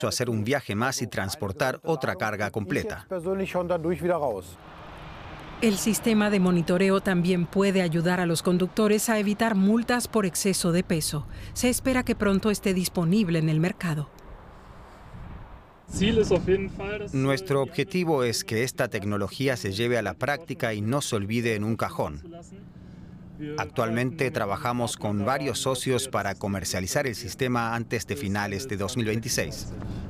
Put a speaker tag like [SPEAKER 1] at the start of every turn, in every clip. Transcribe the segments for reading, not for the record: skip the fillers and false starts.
[SPEAKER 1] hacer un viaje más y transportar otra carga completa.
[SPEAKER 2] El sistema de monitoreo también puede ayudar a los conductores a evitar multas por exceso de peso. Se espera que pronto esté disponible en el mercado.
[SPEAKER 1] Nuestro objetivo es que esta tecnología se lleve a la práctica y no se olvide en un cajón. Actualmente trabajamos con varios socios para comercializar el sistema antes de finales de 2026.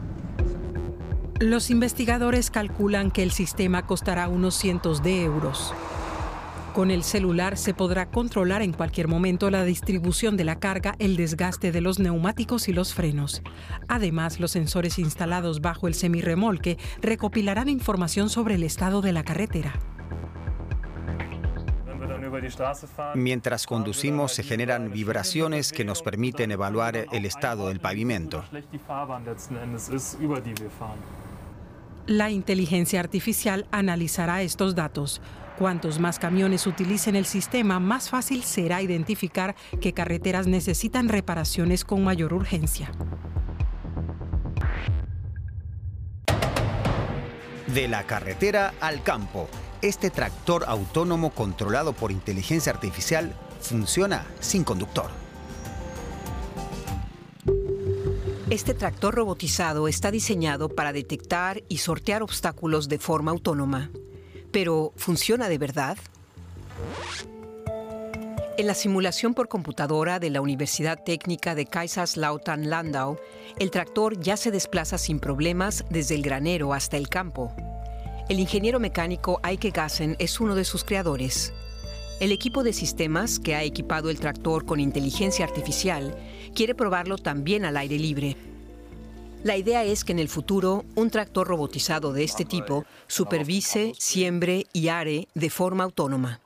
[SPEAKER 2] Los investigadores calculan que el sistema costará unos cientos de euros. Con el celular se podrá controlar en cualquier momento la distribución de la carga, el desgaste de los neumáticos y los frenos. Además, los sensores instalados bajo el semirremolque recopilarán información sobre el estado de la carretera.
[SPEAKER 1] Mientras conducimos, se generan vibraciones que nos permiten evaluar el estado del pavimento.
[SPEAKER 2] La inteligencia artificial analizará estos datos. Cuantos más camiones utilicen el sistema, más fácil será identificar qué carreteras necesitan reparaciones con mayor urgencia.
[SPEAKER 1] De la carretera al campo, este tractor autónomo controlado por inteligencia artificial funciona sin conductor.
[SPEAKER 3] Este tractor robotizado está diseñado para detectar y sortear obstáculos de forma autónoma. ¿Pero funciona de verdad? En la simulación por computadora de la Universidad Técnica de Kaiserslautern-Landau, el tractor ya se desplaza sin problemas desde el granero hasta el campo. El ingeniero mecánico Eike Gassen es uno de sus creadores. El equipo de sistemas que ha equipado el tractor con inteligencia artificial quiere probarlo también al aire libre. La idea es que en el futuro un tractor robotizado de este tipo supervise, siembre y are de forma autónoma.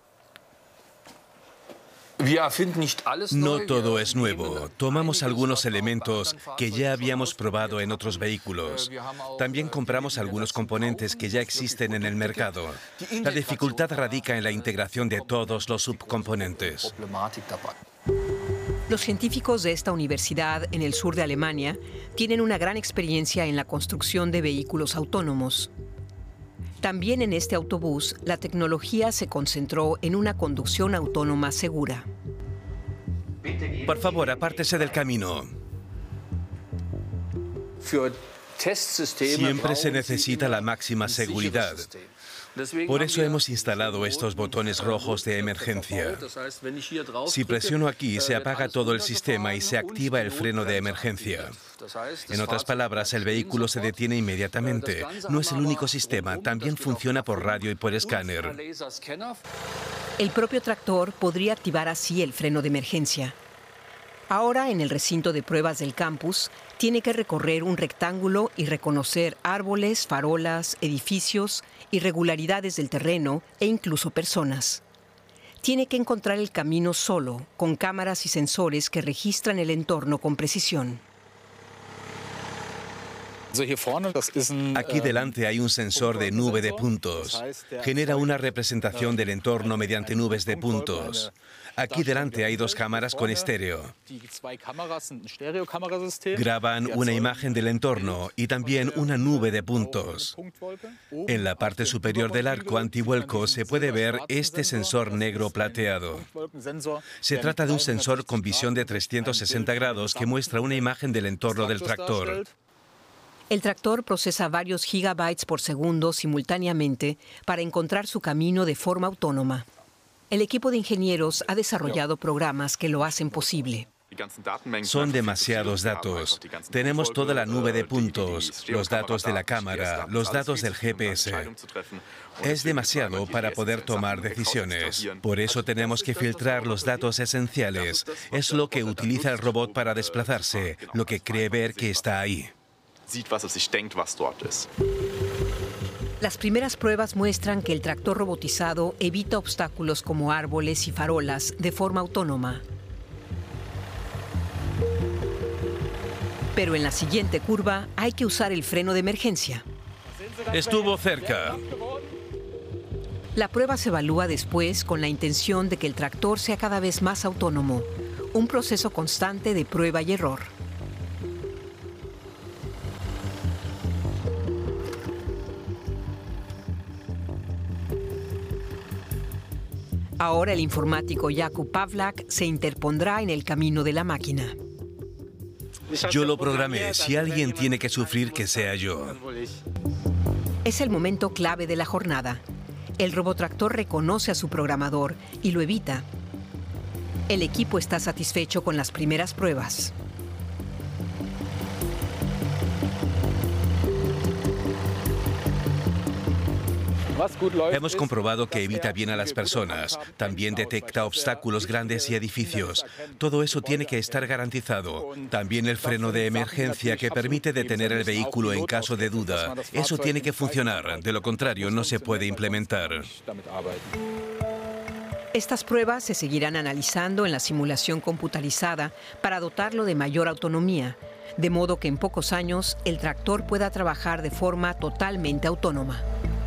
[SPEAKER 4] No todo es nuevo. Tomamos algunos elementos que ya habíamos probado en otros vehículos. También compramos algunos componentes que ya existen en el mercado. La dificultad radica en la integración de todos los subcomponentes.
[SPEAKER 3] Los científicos de esta universidad en el sur de Alemania tienen una gran experiencia en la construcción de vehículos autónomos. También en este autobús, la tecnología se concentró en una conducción autónoma segura.
[SPEAKER 4] Por favor, apártese del camino. Siempre se necesita la máxima seguridad. Por eso hemos instalado estos botones rojos de emergencia. Si presiono aquí, se apaga todo el sistema y se activa el freno de emergencia. En otras palabras, el vehículo se detiene inmediatamente. No es el único sistema, también funciona por radio y por escáner.
[SPEAKER 3] El propio tractor podría activar así el freno de emergencia. Ahora, en el recinto de pruebas del campus, tiene que recorrer un rectángulo y reconocer árboles, farolas, edificios, irregularidades del terreno e incluso personas. Tiene que encontrar el camino solo, con cámaras y sensores que registran el entorno con precisión.
[SPEAKER 4] Aquí delante hay un sensor de nube de puntos. Genera una representación del entorno mediante nubes de puntos. Aquí delante hay dos cámaras con estéreo. Graban una imagen del entorno y también una nube de puntos. En la parte superior del arco antivuelco se puede ver este sensor negro plateado. Se trata de un sensor con visión de 360 grados que muestra una imagen del entorno del tractor.
[SPEAKER 3] El tractor procesa varios gigabytes por segundo simultáneamente para encontrar su camino de forma autónoma. El equipo de ingenieros ha desarrollado programas que lo hacen posible.
[SPEAKER 4] Son demasiados datos. Tenemos toda la nube de puntos, los datos de la cámara, los datos del GPS. Es demasiado para poder tomar decisiones. Por eso tenemos que filtrar los datos esenciales. Es lo que utiliza el robot para desplazarse, lo que cree ver que está ahí.
[SPEAKER 3] Las primeras pruebas muestran que el tractor robotizado evita obstáculos como árboles y farolas de forma autónoma. Pero en la siguiente curva hay que usar el freno de emergencia.
[SPEAKER 4] Estuvo cerca.
[SPEAKER 3] La prueba se evalúa después con la intención de que el tractor sea cada vez más autónomo, un proceso constante de prueba y error. Ahora el informático Jakub Pawlak se interpondrá en el camino de la máquina.
[SPEAKER 4] Yo lo programé. Si alguien tiene que sufrir, que sea yo.
[SPEAKER 3] Es el momento clave de la jornada. El robotractor reconoce a su programador y lo evita. El equipo está satisfecho con las primeras pruebas.
[SPEAKER 4] Hemos comprobado que evita bien a las personas. También detecta obstáculos grandes y edificios. Todo eso tiene que estar garantizado. También el freno de emergencia que permite detener el vehículo en caso de duda. Eso tiene que funcionar. De lo contrario, no se puede implementar.
[SPEAKER 3] Estas pruebas se seguirán analizando en la simulación computarizada para dotarlo de mayor autonomía, de modo que en pocos años el tractor pueda trabajar de forma totalmente autónoma.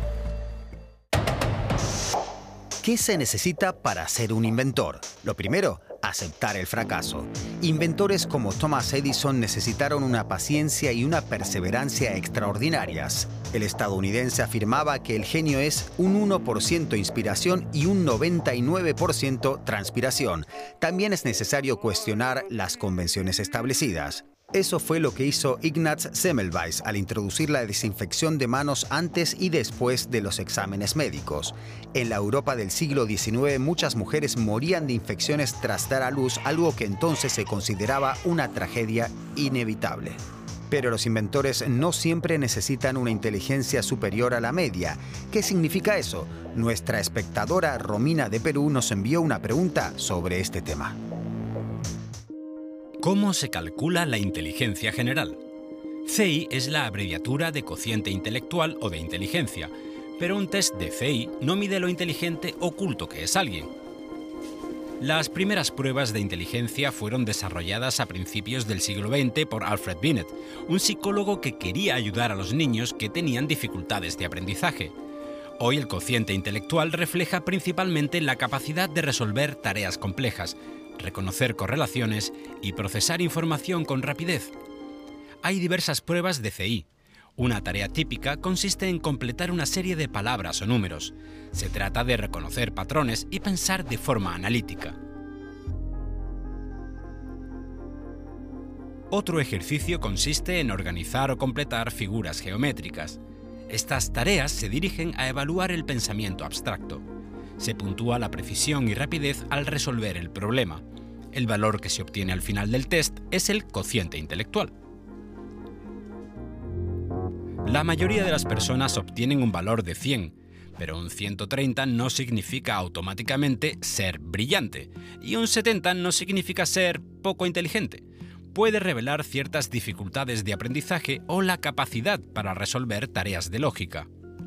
[SPEAKER 1] ¿Qué se necesita para ser un inventor? Lo primero, aceptar el fracaso. Inventores como Thomas Edison necesitaron una paciencia y una perseverancia extraordinarias. El estadounidense afirmaba que el genio es un 1% inspiración y un 99% transpiración. También es necesario cuestionar las convenciones establecidas. Eso fue lo que hizo Ignaz Semmelweis al introducir la desinfección de manos antes y después de los exámenes médicos. En la Europa del siglo XIX, muchas mujeres morían de infecciones tras dar a luz, algo que entonces se consideraba una tragedia inevitable. Pero los inventores no siempre necesitan una inteligencia superior a la media. ¿Qué significa eso? Nuestra espectadora Romina de Perú nos envió una pregunta sobre este tema.
[SPEAKER 5] ¿Cómo se calcula la inteligencia general? CI es la abreviatura de cociente intelectual o de inteligencia, pero un test de CI no mide lo inteligente oculto que es alguien. Las primeras pruebas de inteligencia fueron desarrolladas a principios del siglo XX por Alfred Binet, un psicólogo que quería ayudar a los niños que tenían dificultades de aprendizaje. Hoy el cociente intelectual refleja principalmente la capacidad de resolver tareas complejas, reconocer correlaciones y procesar información con rapidez. Hay diversas pruebas de CI. Una tarea típica consiste en completar una serie de palabras o números. Se trata de reconocer patrones y pensar de forma analítica. Otro ejercicio consiste en organizar o completar figuras geométricas. Estas tareas se dirigen a evaluar el pensamiento abstracto. Se puntúa la precisión y rapidez al resolver el problema. El valor que se obtiene al final del test es el cociente intelectual. La mayoría de las personas obtienen un valor de 100, pero un 130 no significa automáticamente ser brillante, y un 70 no significa ser poco inteligente. Puede revelar ciertas dificultades de aprendizaje o la capacidad para resolver tareas de lógica.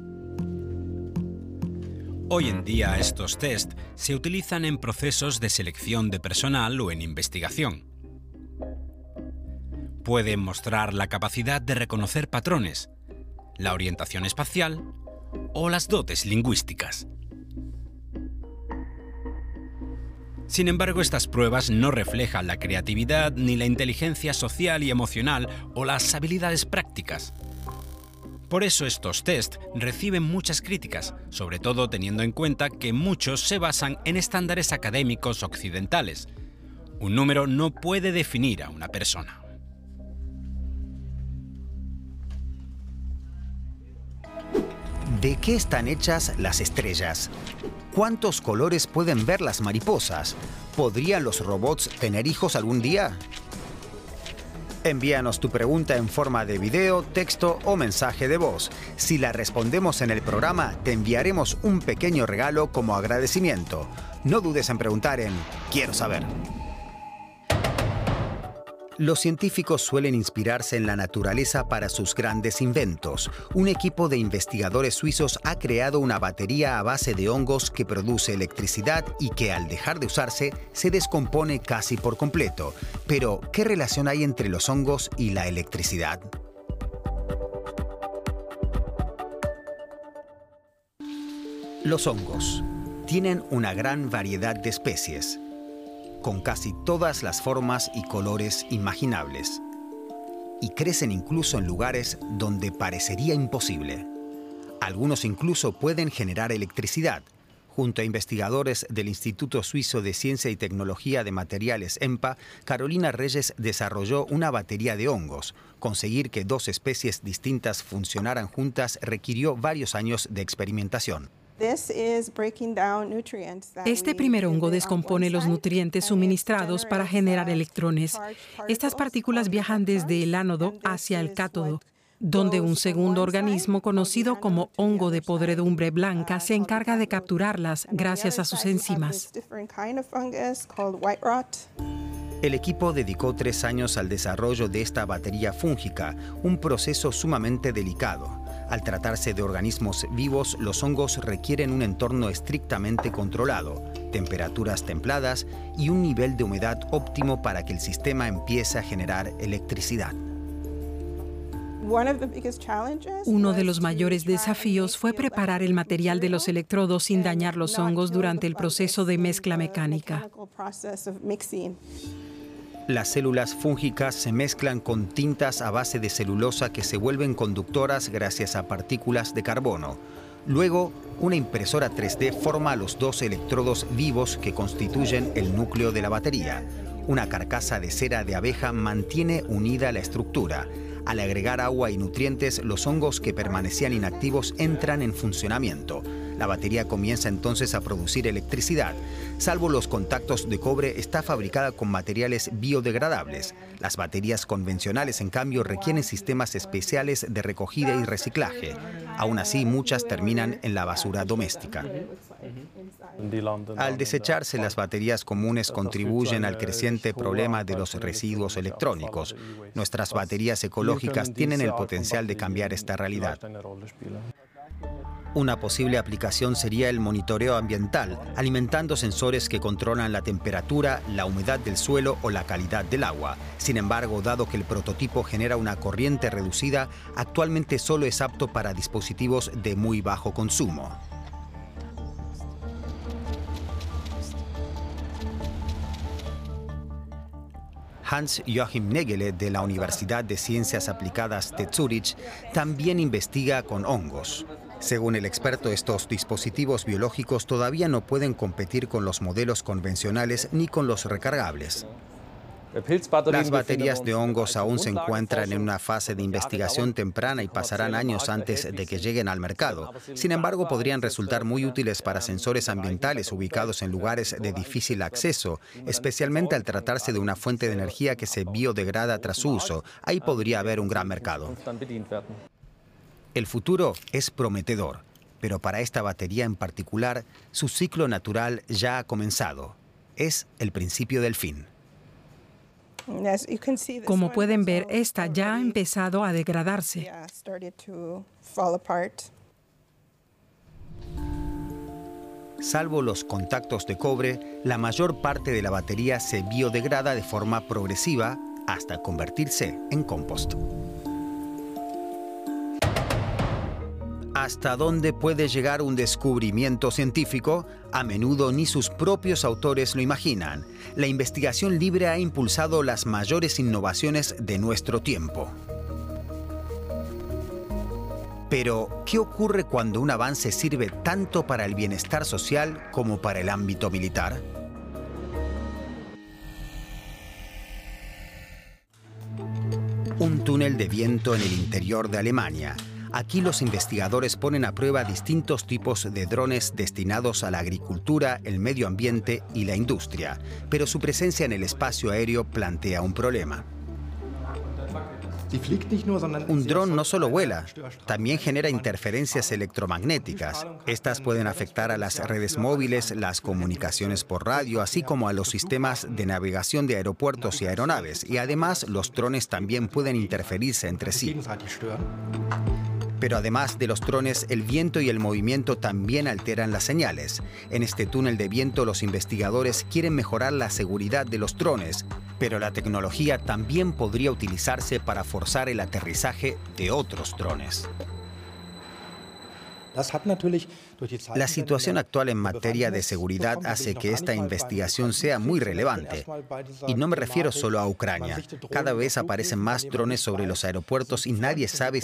[SPEAKER 5] Hoy en día estos test se utilizan en procesos de selección de personal o en investigación. Pueden mostrar la capacidad de reconocer patrones, la orientación espacial o las dotes lingüísticas. Sin embargo, estas pruebas no reflejan la creatividad ni la inteligencia social y emocional o las habilidades prácticas. Por eso estos test reciben muchas críticas, sobre todo teniendo en cuenta que muchos se basan en estándares académicos occidentales. Un número no puede definir a una persona.
[SPEAKER 1] ¿De qué están hechas las estrellas? ¿Cuántos colores pueden ver las mariposas? ¿Podrían los robots tener hijos algún día? Envíanos tu pregunta en forma de video, texto o mensaje de voz. Si la respondemos en el programa, te enviaremos un pequeño regalo como agradecimiento. No dudes en preguntar en Quiero saber. Los científicos suelen inspirarse en la naturaleza para sus grandes inventos. Un equipo de investigadores suizos ha creado una batería a base de hongos que produce electricidad y que al dejar de usarse se descompone casi por completo. Pero, ¿qué relación hay entre los hongos y la electricidad? Los hongos tienen una gran variedad de especies, con casi todas las formas y colores imaginables, y crecen incluso en lugares donde parecería imposible. Algunos incluso pueden generar electricidad, Junto a investigadores del Instituto Suizo de Ciencia y Tecnología de Materiales EMPA, Carolina Reyes desarrolló una batería de hongos. Conseguir que dos especies distintas funcionaran juntas requirió varios años de experimentación.
[SPEAKER 2] Este primer hongo descompone los nutrientes suministrados para generar electrones. Estas partículas viajan desde el ánodo hacia el cátodo, donde un segundo organismo conocido como hongo de podredumbre blanca se encarga de capturarlas gracias a sus enzimas.
[SPEAKER 1] El equipo dedicó 3 años al desarrollo de esta batería fúngica, un proceso sumamente delicado. Al tratarse de organismos vivos, los hongos requieren un entorno estrictamente controlado, temperaturas templadas y un nivel de humedad óptimo para que el sistema empiece a generar electricidad.
[SPEAKER 2] Uno de los mayores desafíos fue preparar el material de los electrodos sin dañar los hongos durante el proceso de mezcla mecánica.
[SPEAKER 1] Las células fúngicas se mezclan con tintas a base de celulosa que se vuelven conductoras gracias a partículas de carbono. Luego, una impresora 3D forma los 2 electrodos vivos que constituyen el núcleo de la batería. Una carcasa de cera de abeja mantiene unida la estructura. Al agregar agua y nutrientes, los hongos que permanecían inactivos entran en funcionamiento. La batería comienza entonces a producir electricidad. Salvo los contactos de cobre, está fabricada con materiales biodegradables. Las baterías convencionales, en cambio, requieren sistemas especiales de recogida y reciclaje. Aún así, muchas terminan en la basura doméstica. Al desecharse, las baterías comunes contribuyen al creciente problema de los residuos electrónicos. Nuestras baterías ecológicas tienen el potencial de cambiar esta realidad. Una posible aplicación sería el monitoreo ambiental, alimentando sensores que controlan la temperatura, la humedad del suelo o la calidad del agua. Sin embargo, dado que el prototipo genera una corriente reducida, actualmente solo es apto para dispositivos de muy bajo consumo. Hans-Joachim Nägele, de la Universidad de Ciencias Aplicadas de Zúrich, también investiga con hongos. Según el experto, estos dispositivos biológicos todavía no pueden competir con los modelos convencionales ni con los recargables. Las baterías de hongos aún se encuentran en una fase de investigación temprana y pasarán años antes de que lleguen al mercado. Sin embargo, podrían resultar muy útiles para sensores ambientales ubicados en lugares de difícil acceso, especialmente al tratarse de una fuente de energía que se biodegrada tras su uso. Ahí podría haber un gran mercado. El futuro es prometedor, pero para esta batería en particular, su ciclo natural ya ha comenzado. Es el principio del fin.
[SPEAKER 2] Como pueden ver, esta ya ha empezado a degradarse.
[SPEAKER 1] Salvo los contactos de cobre, la mayor parte de la batería se biodegrada de forma progresiva hasta convertirse en compost. ¿Hasta dónde puede llegar un descubrimiento científico? A menudo ni sus propios autores lo imaginan. La investigación libre ha impulsado las mayores innovaciones de nuestro tiempo. Pero, ¿qué ocurre cuando un avance sirve tanto para el bienestar social como para el ámbito militar? Un túnel de viento en el interior de Alemania. Aquí los investigadores ponen a prueba distintos tipos de drones destinados a la agricultura, el medio ambiente y la industria, pero su presencia en el espacio aéreo plantea un problema. Un dron no solo vuela, también genera interferencias electromagnéticas. Estas pueden afectar a las redes móviles, las comunicaciones por radio, así como a los sistemas de navegación de aeropuertos y aeronaves. Y además, los drones también pueden interferirse entre sí. Pero además de los drones, el viento y el movimiento también alteran las señales. En este túnel de viento, los investigadores quieren mejorar la seguridad de los drones, pero la tecnología también podría utilizarse para forzar el aterrizaje de otros drones. La situación actual en materia de seguridad hace que esta investigación sea muy relevante. Y no me refiero solo a Ucrania. Cada vez aparecen más drones sobre los aeropuertos y nadie sabe